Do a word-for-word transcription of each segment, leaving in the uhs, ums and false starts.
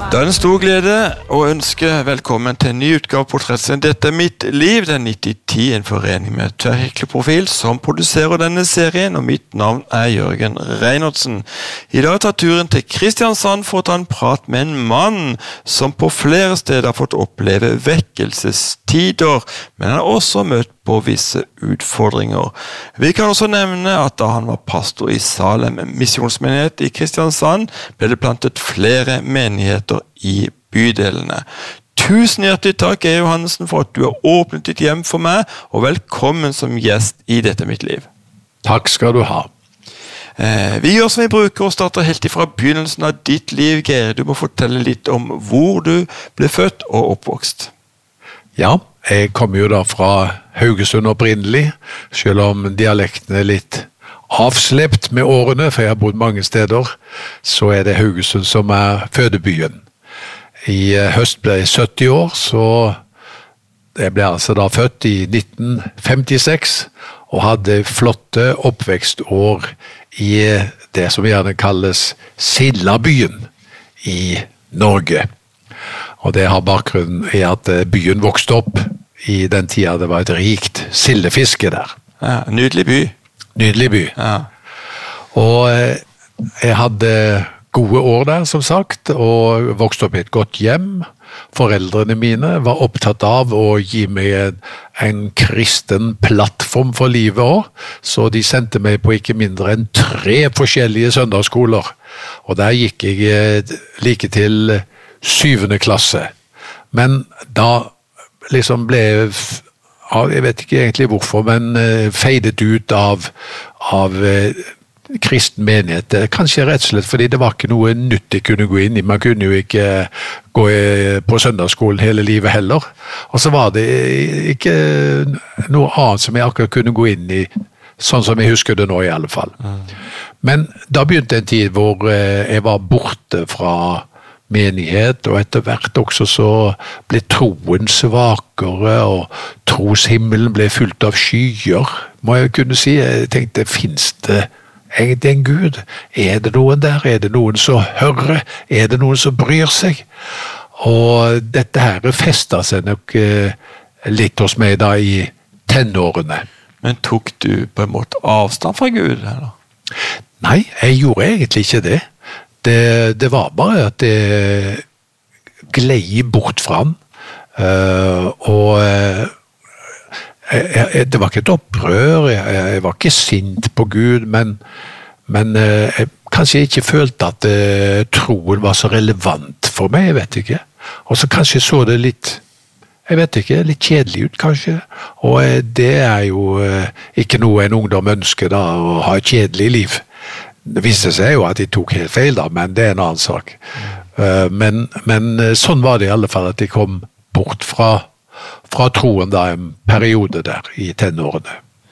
Det er en stor glede å ønske velkommen til en ny utgave av Portrettserien. Dette er Mitt liv, det er nitti ti, en forening med Tverrkirkelig Profil som produserer denne serien, og mitt navn er Jørgen Reinertsen. I dag tar turen til Kristiansand for å ta en prat med en mann som på flere steder har fått oppleve vekkelsestider, men han har også møtt på visse utfordringer. Vi kan også nevne at da han var pastor i Salem misjonsmenighet i Kristiansand, ble det plantet flere menigheter i bydelene. Tusen hjertelig takk, E. Johannessen, for at du har åpnet ditt hjem for meg, og velkommen som gjest i Dette mitt liv. Takk skal du ha. Eh, vi gjør som vi bruker og starter helt ifra begynnelsen av ditt liv, Geir. Du må fortelle litt om hvor du ble født og oppvokst. Ja, jeg kommer jo da fra Haugesund opprinnelig, selv om dialekten er litt avslept med årene, for jeg har bodd mange steder, så er det Haugesund som er fødebyen. I høst ble jeg sytti år, så jeg ble altså da født i nitten femtiseks, og hadde flotte oppvekstår i det som gjerne kalles Sildabyen i Norge. Og det har bakgrunnen i at byen vokste opp i den tida det var et rikt sildefiske der. Ja, nydelig by. Nydelig by. Ja. Og jeg hadde gode år der, som sagt, og vokste opp i et godt hjem. Foreldrene mine var opptatt av å gi meg en, en kristen plattform for livet også, så de sendte meg på ikke mindre enn tre forskjellige søndagsskoler. Og der gikk jeg like til syvende klasse. Men da liksom ble jeg vet ikke egentlig hvorfor, men feidet ut av, av kristen menighet. Kanskje rett og slett fordi det var ikke noe nytt jeg kunne gå inn i. Man kunne jo ikke gå på søndagsskolen hele livet heller. Og så var det ikke noe annet som jeg akkurat kunne gå inn i, sånn som jeg husker det nå i alle fall. Men da begynte en tid hvor jeg var borte fra menighet, og etter hvert også så ble troen svakere, og troshimmelen ble fylt av skyer, må jeg kunne si. Jeg tenkte, finnes det egentlig en Gud? Er det noen der? Er det noen som hører? Er det noen som bryr seg? Og dette her festet seg nok litt hos meg da i tenårene. Men tok du på en måte avstand fra Gud, eller? Nei, jeg gjorde egentlig ikke det. Det, det var bare at det glei bort fra han, uh, og uh, jeg, jeg, det var ikke et opprør, jeg, jeg var ikke sint på Gud, men, men uh, jeg kanskje ikke følte at uh, troen var så relevant for meg, jeg vet ikke. Og så kanskje så det litt, jeg vet ikke, litt kjedelig ut kanskje, og uh, det er jo uh, ikke noe en ungdom ønsker da, å ha et kjedelig liv. Det viste seg jo at de tok helt feil da, men det er en annen sak. Mm. Men, men sånn var det i alle fall at de kom bort fra, fra troen da en periode der i tenårene.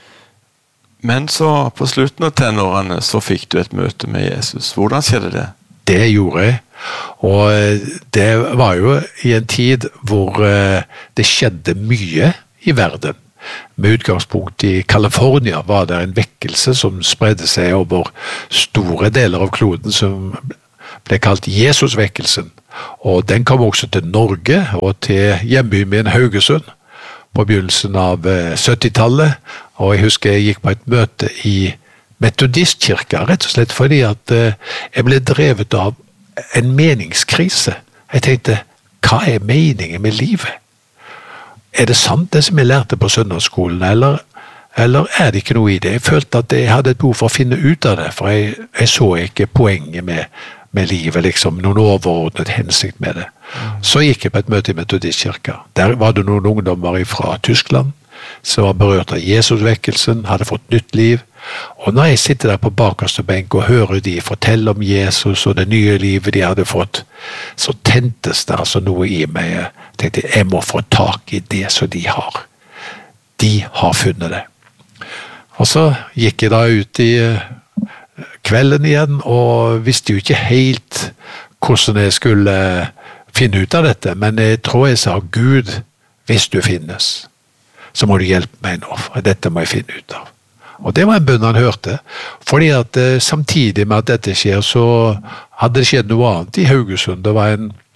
Men så på slutten av tenårene så fikk du et møte med Jesus. Hvordan skjedde det? Det gjorde jeg, og det var jo i en tid hvor det skjedde mye i verden. Med utgangspunkt i California var det en vekkelse som spredde seg over store deler av kloden som ble kalt Jesusvekkelsen. Og den kom også til Norge og til hjembyen min Haugesund på begynnelsen av syttitallet. Og jeg husker jeg gikk på et møte i Metodistkirka, rett og slett fordi at jeg ble drevet av en meningskrise. Jeg tenkte, hva er meningen med livet? Er det sant det som jeg lærte på søndagsskolen, eller, eller er det ikke noe i det? Jeg følte at jeg hadde et behov for å finne ut av det, for jeg, jeg så ikke poenget med, med livet, liksom, noen overordnet hensikt med det. Mm. Så gikk jeg på et møte i Metodistkirka. Der var det noen ungdommer fra Tyskland, som var berørt av Jesusvekkelsen, hadde fått nytt liv. Og når jeg sitter der på bakerste benk og hører de fortelle om Jesus og det nye livet de hadde fått, så tentes det altså noe i meg. Jeg tenkte, jeg må få tak i det som de har. De har funnet det. Og så gikk jeg da ut i kvelden igjen, og visste jo ikke helt hvordan jeg skulle finne ut av dette, men jeg tror jeg sa, Gud, hvis du finnes, så må du hjelpe meg nå, for dette må jeg finne ut av. Og det var en bønn han hørte, fordi at eh, samtidig med at dette skjer, så hadde det skjedd noe annet i Haugesund. Det var en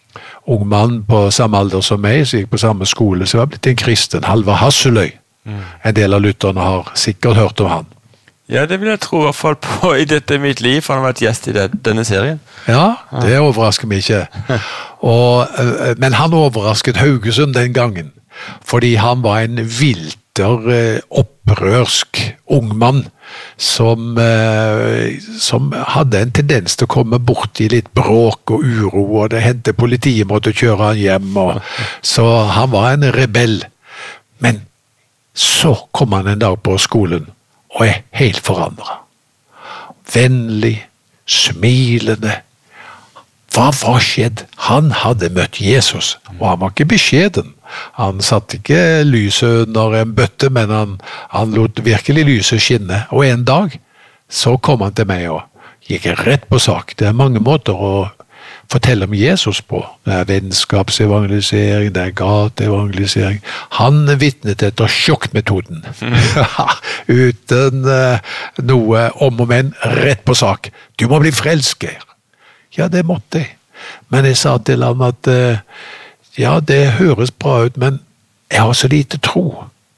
ung mann på samme alder som meg, som gikk på samme skole, så var jeg blitt en kristen. Halvard Hasseløy. Mm. En del av lytterne har sikkert hørt om han. Ja, det vil jeg tro i hvert fall på i dette mitt liv, for han har vært gjest i det, denne serien. Ja, det overrasker meg ikke. Og, men han overrasket Haugesund den gangen, fordi han var en vilter, opprørsk ung mann, som, som hadde en tendens til å komme bort i litt bråk og uro, og det hendte politiet måtte kjøre han hjem, og, så han var en rebell. Men så kom han en dag på skolen, og er helt forandret. Vennlig, smilende. Hva var skjedd? Han hadde møtt Jesus, og han var ikke beskjeden. Han satt ikke lyset under en bøtte, men han, han lot virkelig lyset skinne. Og en dag så kom han til meg og gikk rett på sak. Det er mange måter å fortelle om Jesus på. Det er vennskapsevangelisering, det er gateevangelisering. Han vitnet etter sjokkmetoden. Uten uh, noe om og men, rett på sak. Du må bli frelsker. Ja, det måtte jeg. Men jeg sa til ham at uh, ja, det høres bra ut, men jeg har så lite tro.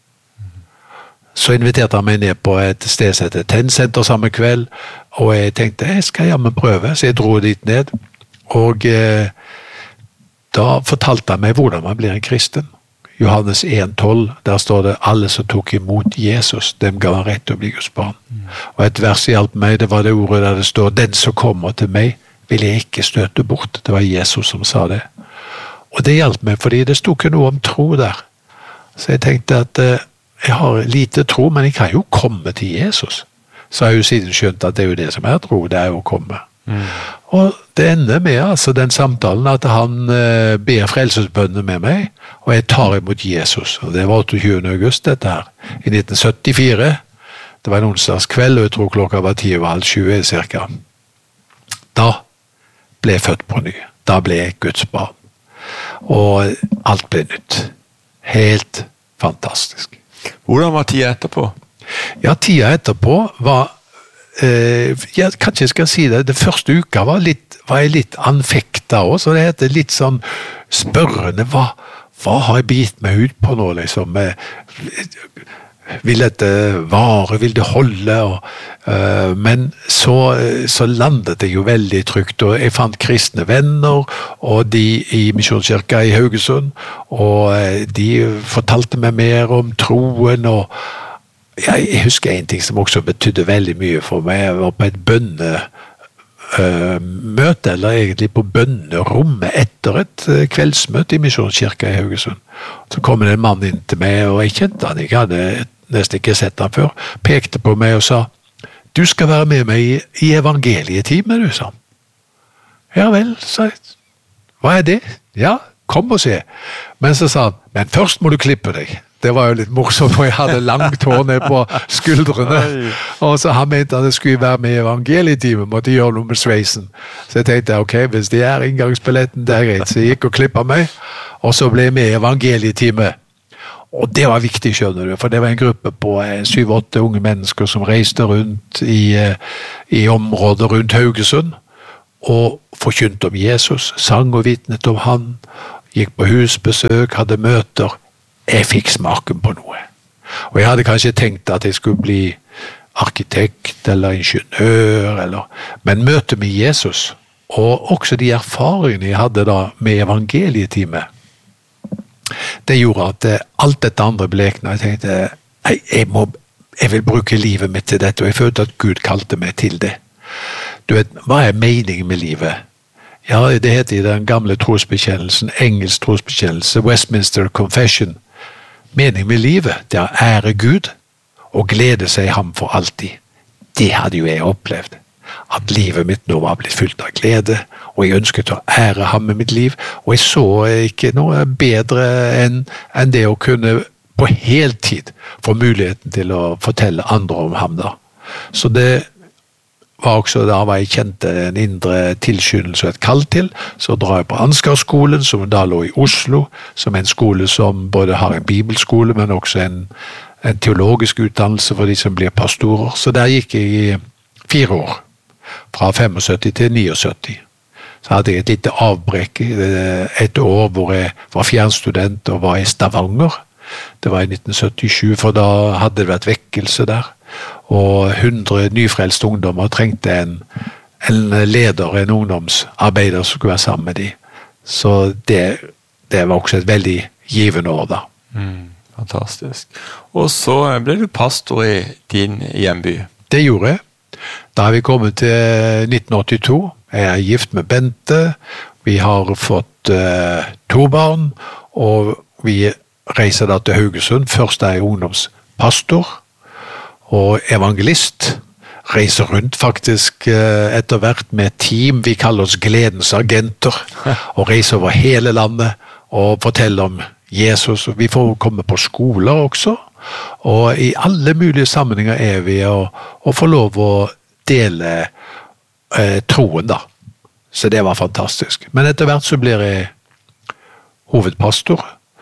Så inviterte han meg ned på et sted som heter Tennsenter samme kveld, og jeg tenkte, jeg skal jammen prøve, så jeg dro dit ned. Og eh, da fortalte han meg hvordan man blir en kristen. Johannes en tolv, der står det, alle som tok imot Jesus, dem ga han rett til å bli Guds barn. Mm. Og et vers hjalp meg, det var det ordet der det står, den som kommer til meg, vil jeg ikke støte bort. Det var Jesus som sa det. Og det hjalp meg, fordi det stod ikke noe om tro der. Så jeg tenkte at eh, jeg har lite tro, men jeg kan jo komme til Jesus. Så har jeg jo siden skjønt at det er jo det som er tro, det er jo å komme. Mm. Og det ender med altså den samtalen at han eh, ber frelsesbønner med meg, og jeg tar imot Jesus. Og det var otteogtyvende august dette her, i nitten syttifire. Det var en onsdagskveld, og jeg tror klokka var ti over halv tjue cirka. Da ble jeg født på ny. Da ble jeg Guds barn. Og alt ble nytt. Helt fantastisk. Hvordan var tida etterpå? Ja, tida etterpå var Uh, jeg kanskje jeg skal si det, det første uka var, litt, var jeg litt anfekta også, så det heter litt sånn spørrende, hva, hva har jeg bitt meg ut på nå, liksom, uh, vil dette vare, vil det holde, og, uh, men så, så landet det jo veldig trygt, og jeg fant kristne venner, og de i Misjonskirka i Haugesund, og uh, de fortalte meg mer om troen, og jeg husker en ting som også betydde veldig mye for meg. Jeg var på et bønnemøte, uh, eller egentlig på bønnerommet etter et uh, kveldsmøte i Misjonskirka i Haugesund. Så kom en mann inn til meg, og jeg kjente han ikke, hadde nesten ikke sett han før, pekte på meg og sa, du skal være med meg i, i evangelietime, du, sa han. Ja vel, sa jeg. Hva er det? Ja, kom og se. Men så sa han, men først må du klippe deg. Det var jo litt morsomt, for jeg hadde langt hår ned på skuldrene. Og så han mente at jeg skulle være med i evangelietimen, måtte gjøre noe med sveisen. Så jeg tenkte, ok, hvis det er inngangsbilletten, det er greit. Så jeg gikk og klippet meg, og så ble jeg med i evangelietime. Og det var viktig, skjønner du, for det var en gruppe på syv åtte unge mennesker som reiste rundt i, i området rundt Haugesund, og forkynte om Jesus, sang og vitnet om han, gikk på husbesøk, hadde møter. Jeg fikk smaken på noe. Og jeg hadde kanskje tenkt at jeg skulle bli arkitekt eller ingeniør, eller, men møtet med Jesus, og også de erfaringene jeg hadde da med evangelietime, det gjorde at alt dette andre blekna. Jeg tenkte, jeg, jeg, må, jeg vil bruke livet mitt til dette, og jeg følte at Gud kalte meg til det. Du vet, hva er meningen med livet? Ja, det heter i den gamle trosbekjennelsen, engelsk trosbekjennelse, Westminster Confession. Meningen med livet, det er å ære Gud og glede seg i ham for alltid. Det hadde jo jeg opplevd. At livet mitt nå var blitt fylt av glede, og jeg ønsket å ære ham med mitt liv, og jeg så ikke noe bedre enn, enn det å kunne på heltid få muligheten til å fortelle andre om ham da. Så det var også da jeg kjente en indre tilskyndelse og et kall til, så drar jeg på Ansgarskolen, som da lå i Oslo, som en skole som både har en bibelskole, men også en, en teologisk utdannelse for de som blir pastorer. Så der gikk jeg i fire år, fra syttifem til syttini. Så hadde jeg et lite avbrekk et år hvor jeg var fjernstudent og var i Stavanger. Det var i nitten syttisju, for da hadde det vært vekkelse der. Og hundre nyfrelste ungdommer trengte en, en leder, en ungdomsarbeider som skulle være sammen med dem. Så det, det var også et veldig givende år da. Mm, fantastisk. Og så ble du pastor i din hjemby. Det gjorde jeg. Da har vi kommet til nitten åttito. Jeg er gift med Bente. Vi har fått uh, to barn, og vi reiser da til Haugesund. Først er jeg ungdomspastor og evangelist. Reiser rundt faktisk uh, etter hvert med team. Vi kaller oss Gledens agenter, og reiser over hele landet og forteller om Jesus. Vi får komme på skoler også, og i alle mulige sammenhenger er vi å, å få lov å dele eh, troen da. Så det var fantastisk. Men etter hvert så blir jeg hovedpastor,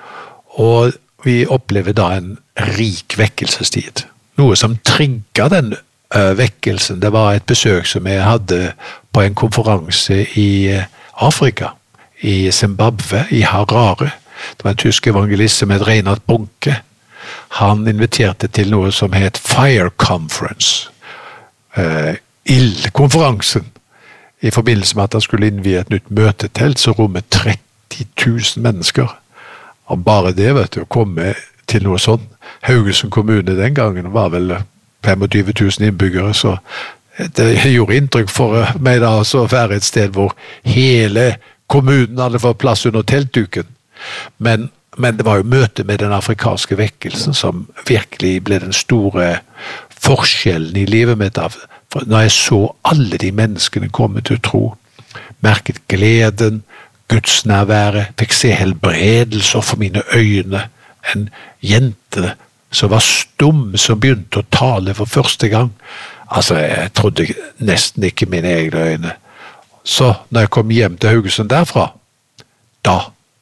og vi opplever da en rik vekkelsestid. Noe som trigget den uh, vekkelsen, det var et besøk som jeg hadde på en konferanse i uh, Afrika, i Zimbabwe, i Harare. Det var en tysk evangelist som het Reinhard Bonke. Han inviterte til noe som het Fire Conference, uh, ildkonferansen, i forbindelse med at han skulle innvie et nytt møtetelt, så rommet tretti tusen mennesker. Og bare det, vet du, å komme til noe sånn. Haugesund kommune den gangen var vel tjuefem tusen innbyggere, så det gjorde inntrykk for meg da å være et sted hvor hele kommunen hadde fått plass under teltduken. Men, men det var jo møte med den afrikanske vekkelsen som virkelig ble den store forskjellen i livet mitt. For når jeg så alle de menneskene komme til å tro, merket gleden, Guds nærvære, fikk se helbredelser for mine øyne, en jente som var stum, som begynte å tale for første gang. Altså, jeg trodde nesten ikke mine egne øyne. Så når jeg kom hjem til Haugesund derfra, da,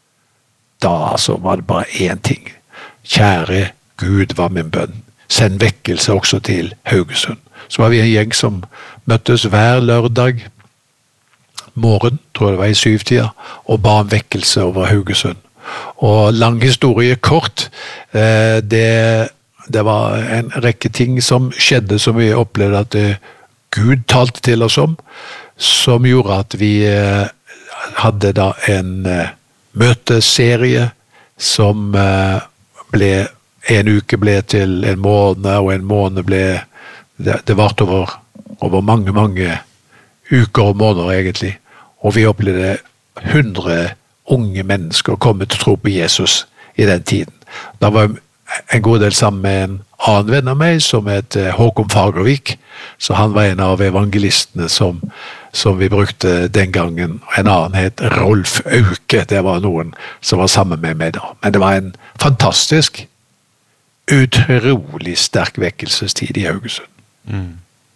da altså var det bare én ting. Kjære Gud var min bønn. Send vekkelse også til Haugesund. Så var vi en gjeng som møttes hver lørdag morgen, tror jeg det var i syvtida, og ba om vekkelse over Haugesund. Og lang historie kort, eh, det, det var en rekke ting som skjedde, som vi opplevde at eh, Gud talte til oss om, som gjorde at vi eh, hadde da en eh, møteserie som eh, ble, en uke ble til en måned, og en måned ble, det, det varte over, over mange, mange uker og måneder egentlig. Og vi opplevde hundre unge mennesker komme til å tro på Jesus i den tiden. Da var en god del sammen med en annen venn av meg, som het Håkon Fagervik. Så han var en av evangelistene som, som vi brukte den gangen. En annen het Rolf Auke. Det var noen som var sammen med meg da. Men det var en fantastisk, utrolig sterk vekkelsestid i Haugesund. Mm.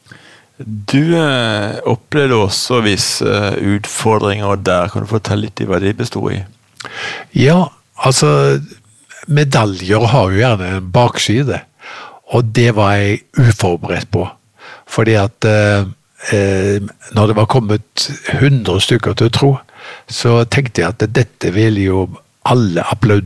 Du eh, opplevde også visse eh, utfordringer, og der kan du fortelle litt i hva de bestod i? Ja, altså, medaljer har jo gjerne en bakside, og det var jeg uforberedt på. Fordi at eh, når det var kommet hundre stykker til å tro, så tenkte jeg at dette ville jo alle applaudere.